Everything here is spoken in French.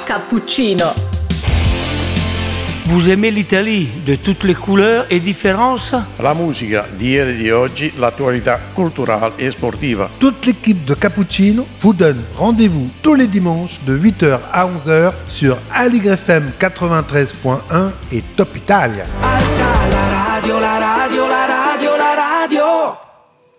Cappuccino. Vous aimez l'Italie, de toutes les couleurs et différences? La musica di ieri e di oggi, l'attualità culturale et sportiva. Toute l'équipe de Cappuccino vous donne rendez-vous tous les dimanches de 8h à 11h sur Aligre FM 93.1 et Top Italia. Alza la radio, la radio, la radio, la radio.